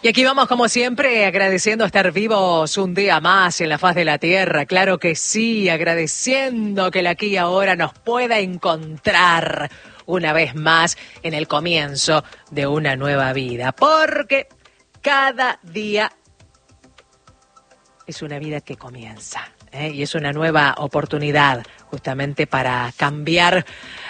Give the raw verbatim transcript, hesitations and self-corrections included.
Y aquí vamos, como siempre, agradeciendo estar vivos un día más en la faz de la tierra. Claro que sí, agradeciendo que el aquí y ahora nos pueda encontrar una vez más en el comienzo de una nueva vida. Porque cada día es una vida que comienza, ¿eh? Y es una nueva oportunidad justamente para cambiar